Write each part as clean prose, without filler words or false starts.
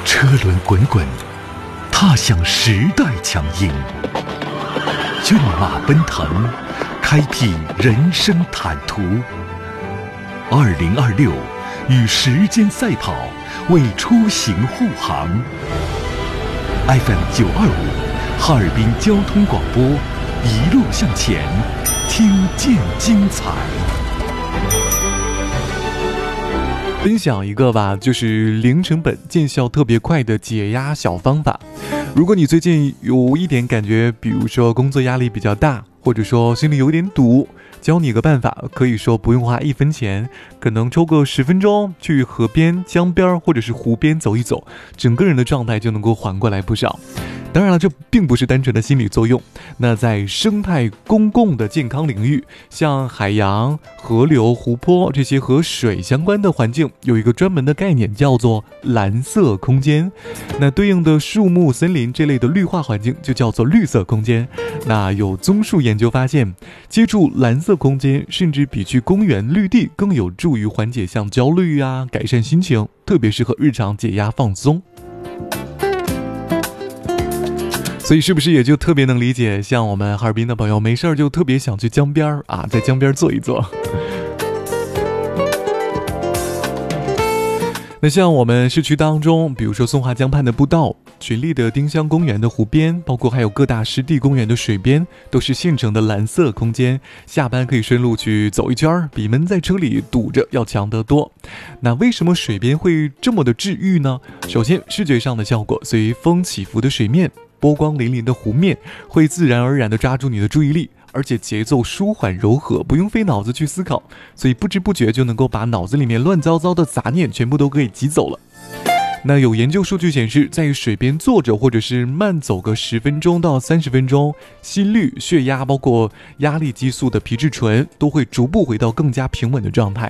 车轮滚滚，踏向时代强音。骏马奔腾，开辟人生坦途。2026，与时间赛跑，为出行护航。FM925，哈尔滨交通广播，一路向前，听见精彩。 分享一个吧，就是零成本见效特别快的解压小方法。如果你最近有一点感觉，比如说工作压力比较大，或者说心里有点堵，教你一个办法，可以说不用花1分钱，可能抽个10分钟去河边、江边或者是湖边走一走，整个人的状态就能够缓过来不少。当然了，这并不是单纯的心理作用。那在生态公共的健康领域，像海洋、河流、湖泊这些和水相关的环境，有一个专门的概念叫做蓝色空间。那对应的树木、森林这类的绿化环境就叫做绿色空间。那有综述研究发现，接触蓝色空间甚至比去公园绿地更有助于缓解像焦虑啊，改善心情，特别适合日常解压放松。所以是不是也就特别能理解，像我们哈尔滨的朋友没事儿就特别想去江边啊，在江边坐一坐。那像我们市区当中，比如说松花江畔的步道、群力的丁香公园的湖边，包括还有各大湿地公园的水边，都是现成的蓝色空间。下班可以顺路去走一圈，比闷在车里堵着要强得多。那为什么水边会这么的治愈呢？首先，视觉上的效果，随风起伏的水面，波光粼粼的湖面会自然而然地抓住你的注意力，而且节奏舒缓柔和，不用费脑子去思考，所以不知不觉就能够把脑子里面乱糟糟的杂念全部都给挤走了。那有研究数据显示，在水边坐着或者是慢走个10分钟到30分钟，心率、血压，包括压力激素的皮质醇都会逐步回到更加平稳的状态。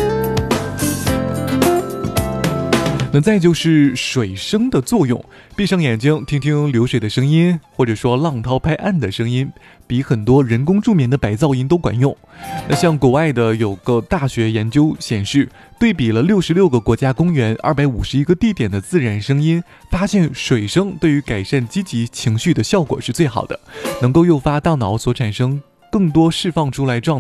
那再就是水声的作用，闭上眼睛听听流水的声音，或者说浪涛拍岸的声音，比很多人工助眠的白噪音都管用。那像国外的有个大学研究显示，对比了66个国家公园251个地点的自然声音，发现水声对于改善积极情绪的效果是最好的，能够诱发大脑所产生更多释放出来状态